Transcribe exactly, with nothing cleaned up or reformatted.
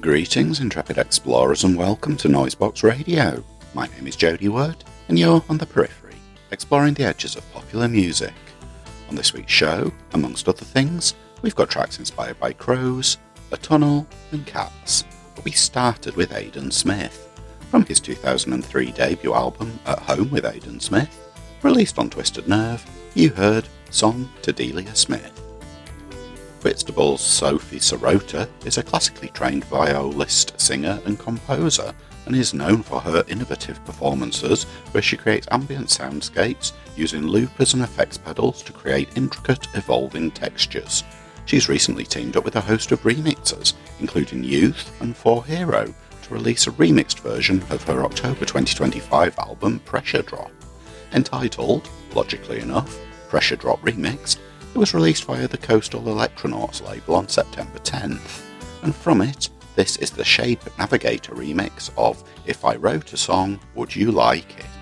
Greetings, intrepid explorers, and welcome to Noisebox Radio. My name is Jody Word, and you're on the periphery, exploring the edges of popular music. On this week's show, amongst other things, we've got tracks inspired by crows, a tunnel, and cats. But we started with Aidan Smith. From his two thousand three debut album, At Home with Aidan Smith, released on Twisted Nerve, you heard Song to Delia Smith. Whitstable's Sophie Sirota is a classically trained violist, singer and composer, and is known for her innovative performances where she creates ambient soundscapes using loopers and effects pedals to create intricate, evolving textures. She's recently teamed up with a host of remixers, including Youth and For Hero, to release a remixed version of her October twenty twenty-five album Pressure Drop. Entitled, logically enough, Pressure Drop Remixed, it was released via the Coastal Electronauts label on September tenth, and from it, this is the Shape Navigator remix of If I Wrote a Song, Would You Like It?